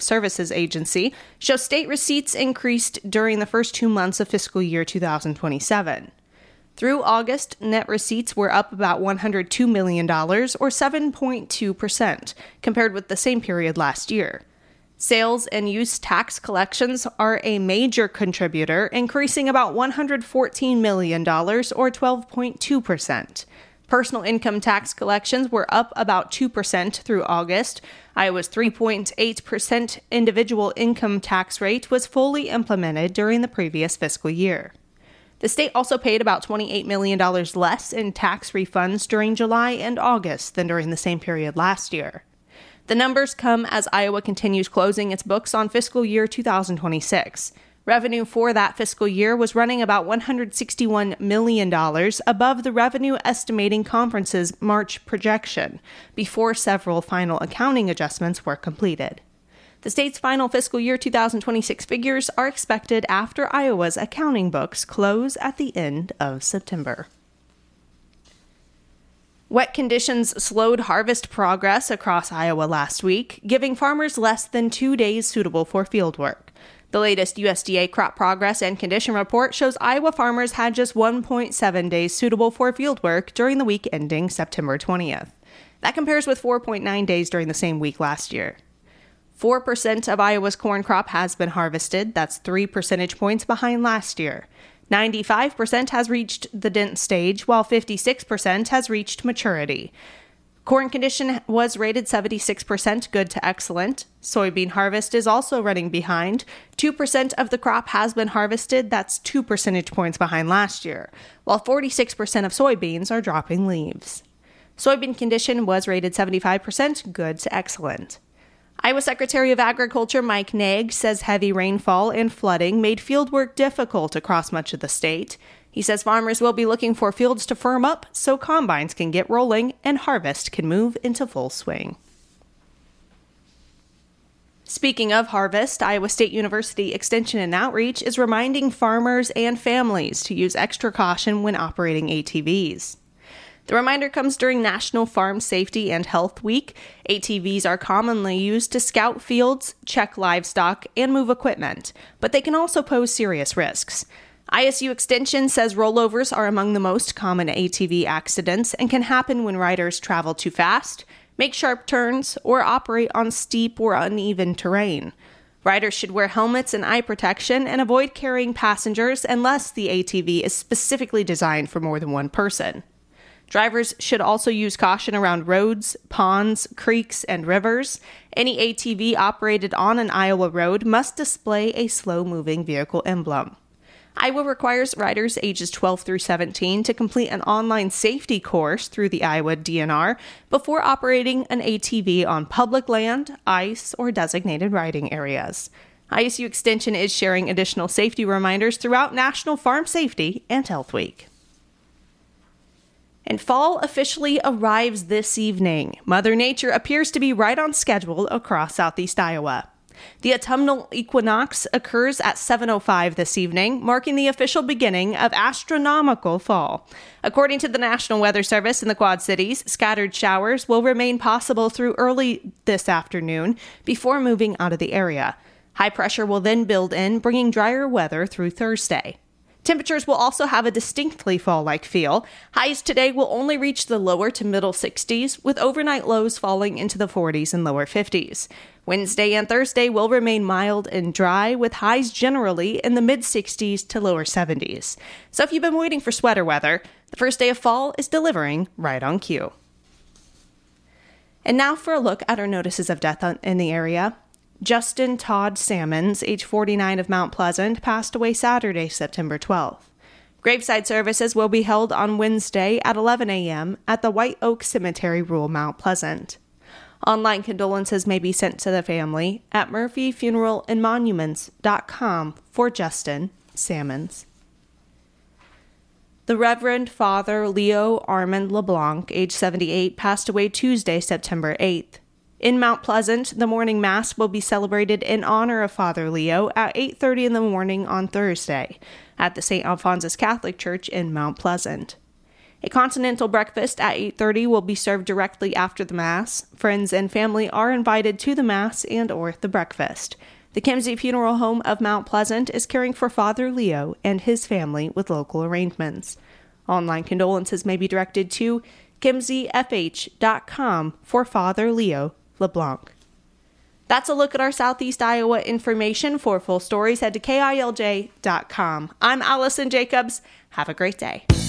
Services Agency show state receipts increased during the first 2 months of fiscal year 2027. Through August, net receipts were up about $102 million, or 7.2%, compared with the same period last year. Sales and use tax collections are a major contributor, increasing about $114 million, or 12.2%. Personal income tax collections were up about 2% through August. Iowa's 3.8% individual income tax rate was fully implemented during the previous fiscal year. The state also paid about $28 million less in tax refunds during July and August than during the same period last year. The numbers come as Iowa continues closing its books on fiscal year 2026. Revenue for that fiscal year was running about $161 million above the Revenue Estimating Conference's March projection, before several final accounting adjustments were completed. The state's final fiscal year 2026 figures are expected after Iowa's accounting books close at the end of September. Wet conditions slowed harvest progress across Iowa last week, giving farmers less than 2 days suitable for fieldwork. The latest USDA crop progress and condition report shows Iowa farmers had just 1.7 days suitable for fieldwork during the week ending September 20th. That compares with 4.9 days during the same week last year. 4% of Iowa's corn crop has been harvested. That's 3 percentage points behind last year. 95% has reached the dent stage, while 56% has reached maturity. Corn condition was rated 76% good to excellent. Soybean harvest is also running behind. 2% of the crop has been harvested. That's 2 percentage points behind last year, while 46% of soybeans are dropping leaves. Soybean condition was rated 75% good to excellent. Iowa Secretary of Agriculture Mike Naig says heavy rainfall and flooding made fieldwork difficult across much of the state. He says farmers will be looking for fields to firm up so combines can get rolling and harvest can move into full swing. Speaking of harvest, Iowa State University Extension and Outreach is reminding farmers and families to use extra caution when operating ATVs. The reminder comes during National Farm Safety and Health Week. ATVs are commonly used to scout fields, check livestock, and move equipment, but they can also pose serious risks. ISU Extension says rollovers are among the most common ATV accidents and can happen when riders travel too fast, make sharp turns, or operate on steep or uneven terrain. Riders should wear helmets and eye protection and avoid carrying passengers unless the ATV is specifically designed for more than one person. Drivers should also use caution around roads, ponds, creeks, and rivers. Any ATV operated on an Iowa road must display a slow-moving vehicle emblem. Iowa requires riders ages 12 through 17 to complete an online safety course through the Iowa DNR before operating an ATV on public land, ice, or designated riding areas. ISU Extension is sharing additional safety reminders throughout National Farm Safety and Health Week. And fall officially arrives this evening. Mother Nature appears to be right on schedule across southeast Iowa. The autumnal equinox occurs at 7:05 this evening, marking the official beginning of astronomical fall. According to the National Weather Service in the Quad Cities, scattered showers will remain possible through early this afternoon before moving out of the area. High pressure will then build in, bringing drier weather through Thursday. Temperatures will also have a distinctly fall-like feel. Highs today will only reach the lower to middle 60s, with overnight lows falling into the 40s and lower 50s. Wednesday and Thursday will remain mild and dry, with highs generally in the mid-60s to lower 70s. So if you've been waiting for sweater weather, the first day of fall is delivering right on cue. And now for a look at our notices of death in the area. Justin Todd Sammons, age 49 of Mount Pleasant, passed away Saturday, September 12th. Graveside services will be held on Wednesday at 11 a.m. at the White Oak Cemetery, rural Mount Pleasant. Online condolences may be sent to the family at murphyfunerallandmonuments.com for Justin Sammons. The Reverend Father Leo Armand LeBlanc, age 78, passed away Tuesday, September 8th. In Mount Pleasant, the morning mass will be celebrated in honor of Father Leo at 8:30 in the morning on Thursday at the St. Alphonsus Catholic Church in Mount Pleasant. A continental breakfast at 8:30 will be served directly after the Mass. Friends and family are invited to the Mass and or the breakfast. The Kimsey Funeral Home of Mount Pleasant is caring for Father Leo and his family with local arrangements. Online condolences may be directed to kimseyfh.com for Father Leo LeBlanc. That's a look at our Southeast Iowa information. For full stories, head to KILJ.com. I'm Allison Jacobs. Have a great day.